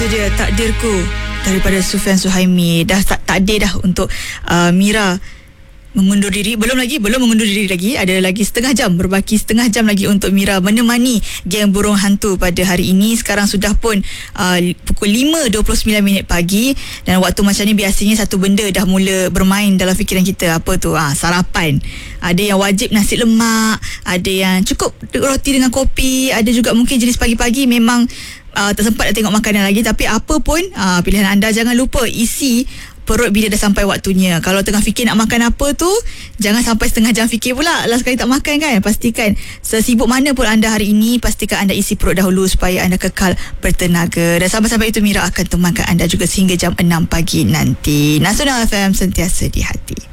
Itu dia takdirku daripada Sufian Suhaimi. Dah takdir dah untuk Mira mengundur diri. Belum mengundur diri lagi. Ada lagi berbaki setengah jam lagi untuk Mira menemani geng burung hantu pada hari ini. Sekarang sudah pun pukul 5.29 pagi, dan waktu macam ni biasanya satu benda dah mula bermain dalam fikiran kita. Apa tu? Sarapan. Ada yang wajib nasi lemak, ada yang cukup roti dengan kopi, ada juga mungkin jenis pagi-pagi memang tak sempat nak tengok makanan lagi. Tapi apa pun pilihan anda, jangan lupa isi perut bila dah sampai waktunya. Kalau tengah fikir nak makan apa tu, jangan sampai setengah jam fikir pula, last kali tak makan kan. Pastikan sesibuk mana pun anda hari ini, pastikan anda isi perut dahulu supaya anda kekal bertenaga. Dan sampai-sampai itu Mira akan temankan anda juga sehingga jam 6 pagi nanti. Nasional FM, sentiasa di hati.